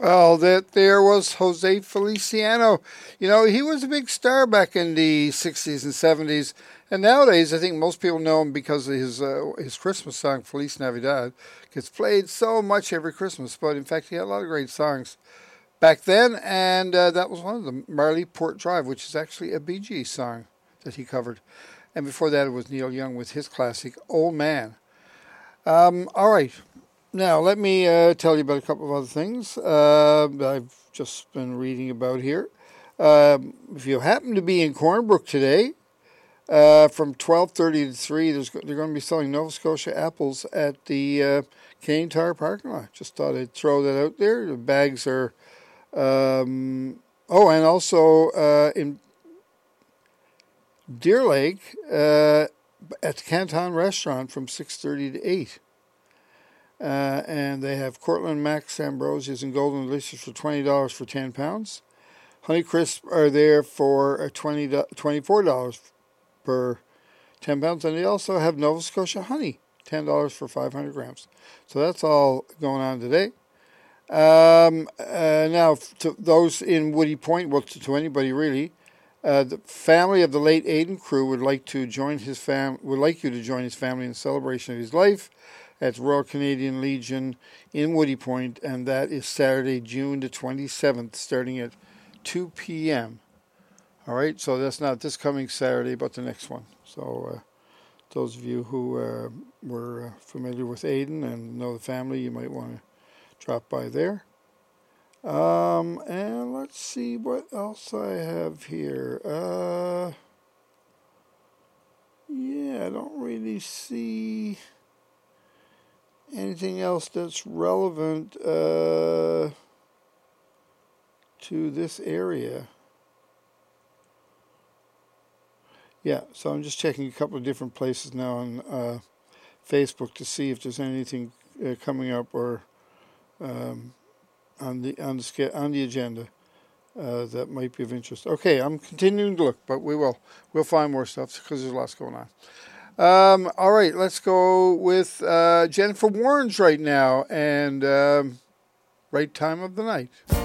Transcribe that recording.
Well, that there was Jose Feliciano. You know, he was a big star back in the 60s and 70s. And nowadays, I think most people know him because of his Christmas song, Feliz Navidad. Gets played so much every Christmas. But in fact, he had a lot of great songs back then. And that was one of them, Marley Port Drive, which is actually a Bee Gees song that he covered. And before that, it was Neil Young with his classic, Old Man. All right. Now, let me tell you about a couple of other things I've just been reading about here. If you happen to be in Cornbrook today, from 12:30 to 3, they're going to be selling Nova Scotia apples at the Canadian Tire parking lot. Just thought I'd throw that out there. The bags are... and also in Deer Lake at the Canton Restaurant from 6:30 to 8. And they have Cortland Max Ambrosias and Golden Delicious for $20 for 10 pounds. Honeycrisp are there for $24 per 10 pounds. And they also have Nova Scotia honey, $10 for 500 grams. So that's all going on today. Now, to those in Woody Point, well, to anybody really, the family of the late Aiden Crew would like you to join his family in celebration of his life at Royal Canadian Legion in Woody Point, and that is Saturday, June the 27th, starting at 2 p.m. All right, so that's not this coming Saturday, but the next one. So those of you who were familiar with Aiden and know the family, you might want to drop by there. And let's see what else I have here. I don't really see anything else that's relevant to this area. Yeah, so I'm just checking a couple of different places now on Facebook to see if there's anything coming up or on the agenda that might be of interest. Okay, I'm continuing to look, but we'll find more stuff because there's lots going on. All right, let's go with Jennifer Warnes right now and right time of the night.